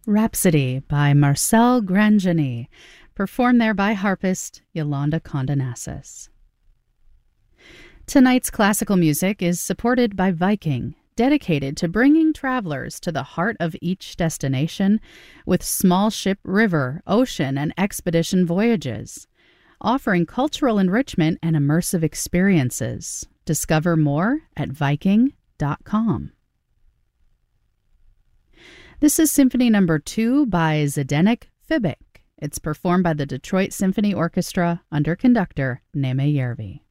Rhapsody by Marcel Grangeny, performed there by harpist Yolanda Condonassis. Tonight's classical music is supported by Viking, dedicated to bringing travelers to the heart of each destination with small ship, river, ocean, and expedition voyages, offering cultural enrichment and immersive experiences. Discover more at Viking.com. This is Symphony No. 2 by Zdeněk Fibik. It's performed by the Detroit Symphony Orchestra under conductor Németh Järvi.